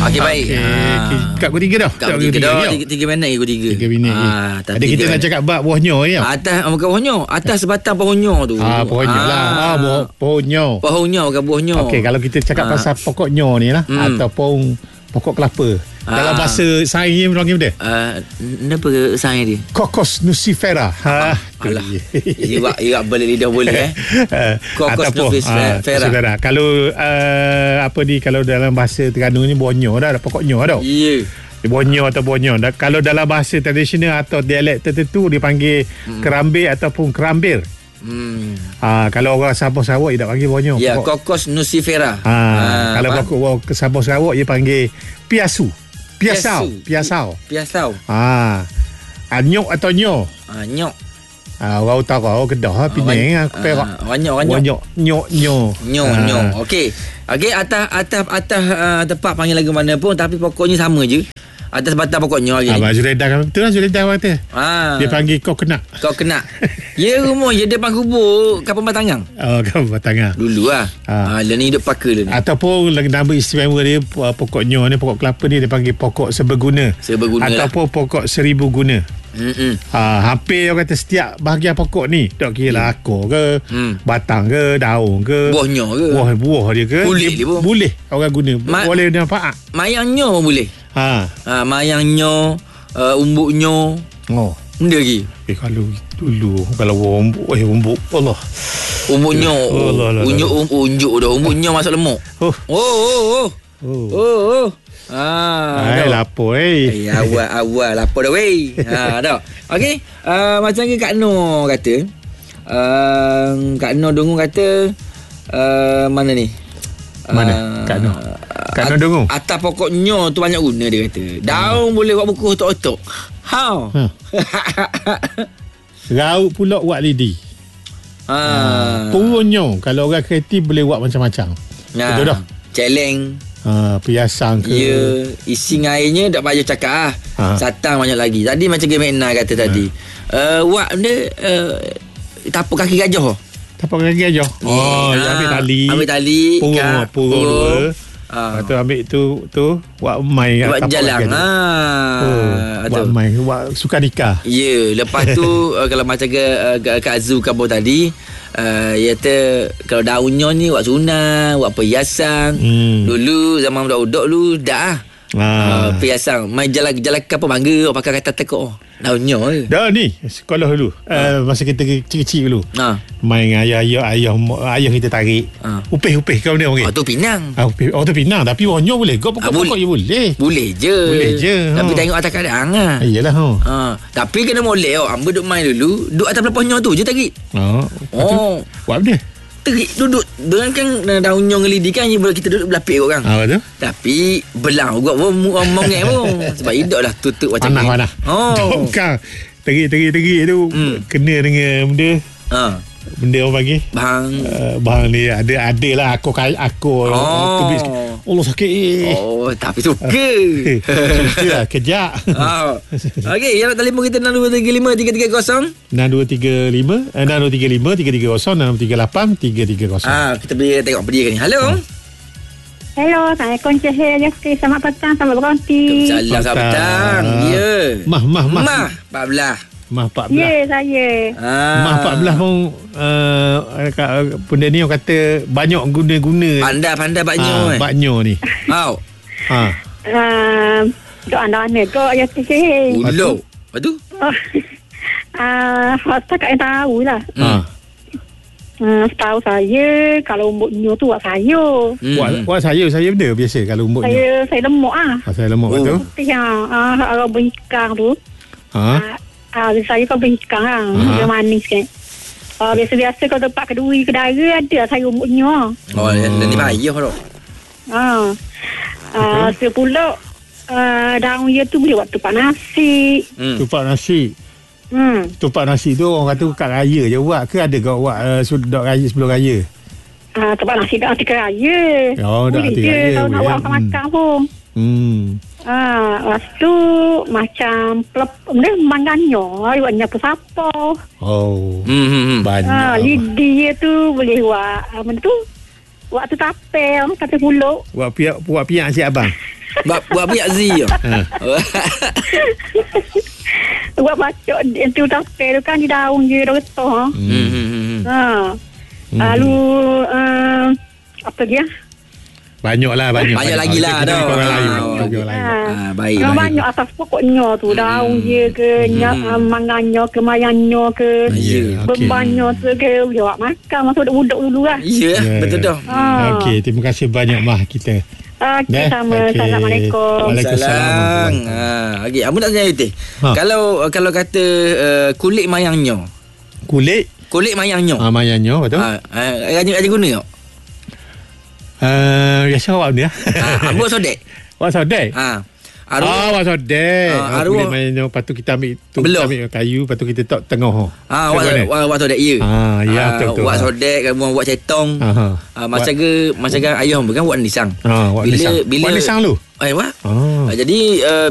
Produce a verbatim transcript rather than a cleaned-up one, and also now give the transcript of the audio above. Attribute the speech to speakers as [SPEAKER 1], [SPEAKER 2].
[SPEAKER 1] Okey, baik.
[SPEAKER 2] Okay.
[SPEAKER 1] Ha.
[SPEAKER 2] Kat pukul tiga dah.
[SPEAKER 1] Kat pukul tiga dah. Tiga, tiga minit pukul tiga.
[SPEAKER 2] Tiga minit.
[SPEAKER 1] Ha,
[SPEAKER 2] Ada kita nak cakap bab buah nyo ni.
[SPEAKER 1] Atas, bukan buah nyo. Atas sebatang pohon nyo tu.
[SPEAKER 2] Ah, pohon nyo lah. Ah, buah, pohon nyo.
[SPEAKER 1] Pohon nyo bukan buah nyo.
[SPEAKER 2] Okey, kalau kita cakap ha. pasal pokok nyo ni lah. Hmm. Ataupun pokok kelapa. Ah. Dalam bahasa sains ni panggil benda?
[SPEAKER 1] Uh, apa ke sains dia?
[SPEAKER 2] Cocos nucifera. Ha.
[SPEAKER 1] Alah. Iwak iwak boleh lidah boleh eh. Cocos nucifera.
[SPEAKER 2] Kalau uh, apa ni kalau dalam bahasa Terengganu ni bonyo dah, pokok nyo dah.
[SPEAKER 1] Ya. Yeah.
[SPEAKER 2] Bonyo atau bonyo. Kalau dalam bahasa tradisional atau dialek tertentu dipanggil hmm. kerambir ataupun kerambir. Hmm. Ha, kalau orang Sabah Sarawak dia tak panggil bonyo.
[SPEAKER 1] Ya, Cocos nucifera.
[SPEAKER 2] Ha, ha, kalau pokok orang Sabah Sarawak dia panggil piasu. Piasau, piasau.
[SPEAKER 1] Piasau.
[SPEAKER 2] Ha. Anyok atau nyo?
[SPEAKER 1] Ah, nyok.
[SPEAKER 2] Ah, orang utara, orang Kedah, ah, Penang, ah, Perak.
[SPEAKER 1] Wanyok, wanyok.
[SPEAKER 2] Wanyok, nyok, nyo.
[SPEAKER 1] Nyo, nyo. Okey. Okey, atas atas atas uh, tempat panggil lagu mana pun tapi pokoknya sama je. Atas batang pokoknya lagi.
[SPEAKER 2] Abang Zuleida kan. Betul lah Zuleida kata.
[SPEAKER 1] Ah.
[SPEAKER 2] Dia panggil kau kena.
[SPEAKER 1] Kau kena. Ya rumah je depan kubur kapal Batangang.
[SPEAKER 2] Oh, kapal Batangang.
[SPEAKER 1] Dulu lah. Ah, ha, ni hidup paka lah ni.
[SPEAKER 2] Ataupun nama istimewa dia pokok nyo ni, pokok kelapa ni dia panggil pokok seberguna.
[SPEAKER 1] Seberguna
[SPEAKER 2] ataupun lah. Pokok seribu guna.
[SPEAKER 1] Hmm.
[SPEAKER 2] Ha, hampir orang kata setiap bahagian pokok ni, tak kira lah akar ke, hmm. batang ke, daun ke,
[SPEAKER 1] buahnya ke,
[SPEAKER 2] buah buah dia ke,
[SPEAKER 1] kulit dia, dia
[SPEAKER 2] boleh orang guna. Ma- boleh dia manfaat.
[SPEAKER 1] Mayangnya boleh.
[SPEAKER 2] Ha.
[SPEAKER 1] Ha, mayangnya, uh, umbuknya.
[SPEAKER 2] Oh.
[SPEAKER 1] Benda lagi.
[SPEAKER 2] Eh kalau dulu kalau umbuk, eh umbuk Allah.
[SPEAKER 1] Umbuknya, unjuk unjuk dah, umbuknya masuk lemuk. Oh. Oh oh oh. Oh oh. oh. Ah,
[SPEAKER 2] ai lapor eh.
[SPEAKER 1] Eh awal awal lapor dah weh. Ha dah. Okey, uh, macam ke Kak Noh kata. Uh, Kak Noh Dungu kata uh, mana ni?
[SPEAKER 2] Mana? Uh, Kak Noh. Kak Noh Dungu.
[SPEAKER 1] Atas pokoknya tu banyak guna dia kata. Daun hmm. boleh buat buku otok-otok. How? Hmm.
[SPEAKER 2] Raut pula buat lidi. Ha. Uh, Turunnya kalau orang kreatif boleh buat macam-macam.
[SPEAKER 1] Nah, betul dah. Celeng.
[SPEAKER 2] Ha, piasang ke.
[SPEAKER 1] Ya, isi airnya tak payah cakap ah. Ha. Satang banyak lagi. Tadi macam Gemena kata ha. tadi. Uh, wak benda uh, tapak kaki gajah.
[SPEAKER 2] Tapak kaki gajah. Oh, ha. ambil tali.
[SPEAKER 1] Ambil tali.
[SPEAKER 2] Purung, purung dua. Ha. Lepas tu ambil tu tu buat mai
[SPEAKER 1] buat jalan. Ha.
[SPEAKER 2] Oh, buat mai, buat suka nikah.
[SPEAKER 1] Ya, lepas tu uh, kalau macam ke uh, Kak Azu kabur tadi Uh, dia kata kalau daunnya ni buat sunat, buat perhiasan. Hmm. Dulu zaman budak-budak dulu dah ah. Uh, perhiasan mai jalan jalan kapal bangga pakai kata tekok daunnya je.
[SPEAKER 2] Dah ni sekolah dulu. Ha. Uh, masa kita kecil-kecil dulu. Ha. Main dengan ayah-ayah ayah ayah kita tarik. Ha. Upih-upih kau ni okey.
[SPEAKER 1] Oh tu Pinang.
[SPEAKER 2] Ah upih, oh tu Pinang tapi warnanya boleh. Kau pokok-pokok je boleh.
[SPEAKER 1] Boleh je.
[SPEAKER 2] Boleh je.
[SPEAKER 1] Tapi
[SPEAKER 2] ha.
[SPEAKER 1] tengok atas keadaan ah.
[SPEAKER 2] Iyalah ha.
[SPEAKER 1] Ha. Tapi kena molek oh. Amba duk main dulu, duk atas pelepahnya tu je tarik.
[SPEAKER 2] Ha.
[SPEAKER 1] Oh.
[SPEAKER 2] Buat benda.
[SPEAKER 1] Terik duduk dengan kan daunnya ngelidi kan kita duduk belapik kot kan.
[SPEAKER 2] Ah betul.
[SPEAKER 1] Tapi belang juga pun mongek pun sebab hidup lah tutup macam
[SPEAKER 2] ni. Panah-panah. Oh. Bukan. Terik-terik-terik tu hmm. kena dengan benda. Ha. Benda orang panggil
[SPEAKER 1] bang.
[SPEAKER 2] Uh, bang ni ada ada lah aku aku
[SPEAKER 1] oh.
[SPEAKER 2] tubis. Allah sakit.
[SPEAKER 1] Oh, tapi suka.
[SPEAKER 2] Suka kejap.
[SPEAKER 1] Oh. Okey, yang nak telefon kita enam dua tiga lima tiga tiga kosong.
[SPEAKER 2] enam dua tiga lima enam dua tiga lima tiga tiga kosong enam tiga lapan tiga tiga kosong.
[SPEAKER 1] Ah, kita boleh tengok apa dia ni. Halo. Hmm.
[SPEAKER 3] Hello, Assalamualaikum Cik Jeffrey. Selamat petang, selamat berhenti.
[SPEAKER 1] Selamat petang. Ya.
[SPEAKER 2] Mah, mah, mah.
[SPEAKER 1] Mah, empat belas.
[SPEAKER 2] Mah empat belas.
[SPEAKER 3] Ya, saya.
[SPEAKER 2] Ah. Mah empat belas pun uh, benda ni orang kata banyak guna-guna.
[SPEAKER 1] Pandai-pandai baknyo
[SPEAKER 2] ah,
[SPEAKER 1] eh.
[SPEAKER 2] Baknyo ni.
[SPEAKER 1] Au.
[SPEAKER 2] Ha.
[SPEAKER 3] Uh, Duk anda-anda kau ya Cik.
[SPEAKER 1] Ulo. Apa tu?
[SPEAKER 3] Ah, uh, tak yang tahu lah.
[SPEAKER 2] Ha.
[SPEAKER 3] Hmm, setahu saya kalau umbuknya tu buat sayur.
[SPEAKER 2] Hmm. Buat, buat sayur, sayur benda biasa kalau umbuknya.
[SPEAKER 3] Saya saya lemak ah.
[SPEAKER 2] Ha, saya lemak oh. tu.
[SPEAKER 3] Putih ah, ah kalau berikang tu.
[SPEAKER 2] Ha.
[SPEAKER 3] Ah, ah saya kalau berikang ah, dia manis kan. Ah, biasa-biasa kalau tempat keduri kedara ada sayur umbuknya.
[SPEAKER 1] Oh, dan ni payah tu.
[SPEAKER 3] Ah. Ah, tu pula ah, daun dia tu boleh buat tupak nasi.
[SPEAKER 2] Hmm. Tupak nasi.
[SPEAKER 3] Hmm.
[SPEAKER 2] Tupak nasi tu orang kata kat raya je buat ke ada kau buat uh, sudah raya sebelum raya?
[SPEAKER 3] Ah, tupak nasi dah hati raya.
[SPEAKER 2] Oh, dah hati raya.
[SPEAKER 3] Kalau nak buat makan pun.
[SPEAKER 2] Hmm.
[SPEAKER 3] Ah, lepas tu macam pelep, benda mangannya, buatnya pesapa.
[SPEAKER 2] Oh.
[SPEAKER 1] Hmm,
[SPEAKER 2] banyak.
[SPEAKER 3] Ah, lidi dia tu boleh buat apa tu? Buat tu tapel, kata puluk.
[SPEAKER 2] Buat piak, buat piak si abang.
[SPEAKER 1] Buat buat biak Z.
[SPEAKER 3] Buat bacok itu tape tu kan di daun je dah getah. Ha.
[SPEAKER 1] Hmm, hmm, hmm.
[SPEAKER 3] Ha. Lalu uh, apa dia?
[SPEAKER 2] Banyak lah banyak.
[SPEAKER 1] Banyak lagi lah
[SPEAKER 2] Kita
[SPEAKER 1] dah.
[SPEAKER 2] orang lain.
[SPEAKER 1] Ah,
[SPEAKER 2] Kita orang lain.
[SPEAKER 1] Ah, baik,
[SPEAKER 3] Yang
[SPEAKER 1] baik.
[SPEAKER 3] banyak atas pokoknya tu daun je ke, nyak uh, mangannya ke, mayangnya ke,
[SPEAKER 1] Ya,
[SPEAKER 2] okey.
[SPEAKER 3] bebannya tu ke, jawab makan masa budak-budak dulu lah.
[SPEAKER 1] Ya,
[SPEAKER 2] Ya.
[SPEAKER 1] betul dah.
[SPEAKER 3] Ah.
[SPEAKER 2] Okey, terima kasih banyak Mah kita.
[SPEAKER 3] Okey,
[SPEAKER 2] Dah?
[SPEAKER 3] sama.
[SPEAKER 2] Okey.
[SPEAKER 3] Assalamualaikum.
[SPEAKER 2] Waalaikumsalam.
[SPEAKER 1] Ha, okey, apa nak tanya Teh?
[SPEAKER 2] Ha.
[SPEAKER 1] Kalau kalau kata uh, kulit mayangnya.
[SPEAKER 2] Kulit
[SPEAKER 1] Kulit mayangnya.
[SPEAKER 2] ah mayangnya betul?
[SPEAKER 1] Ha, uh, rajin rajin guna tak?
[SPEAKER 2] Eh, biasa awak ni ah.
[SPEAKER 1] Ha, buat sodek.
[SPEAKER 2] Awak sodek?
[SPEAKER 1] Ha.
[SPEAKER 2] Ah,
[SPEAKER 1] Arwah.
[SPEAKER 2] awak sodek.
[SPEAKER 1] Ah,
[SPEAKER 2] Ah,
[SPEAKER 1] arwah.
[SPEAKER 2] kulit mayangnya lepas tu kita ambil tu
[SPEAKER 1] Belah.
[SPEAKER 2] kita ambil kayu, lepas tu kita tak tengah.
[SPEAKER 1] Ha, awak
[SPEAKER 2] Tengok ni.
[SPEAKER 1] awak awak sodek ya.
[SPEAKER 2] Ah, ya, betul, betul.
[SPEAKER 1] Awak
[SPEAKER 2] Ah.
[SPEAKER 1] sodek, kamu buat cetong.
[SPEAKER 2] Aha.
[SPEAKER 1] Ah, masa ke masa ke ayah pun kan buat nisang.
[SPEAKER 2] Ah, awak
[SPEAKER 1] Bila-
[SPEAKER 2] nisang.
[SPEAKER 1] bila-
[SPEAKER 2] Awak nisang lu?
[SPEAKER 1] Eh, wah.
[SPEAKER 2] Ah.
[SPEAKER 1] Ah, jadi uh,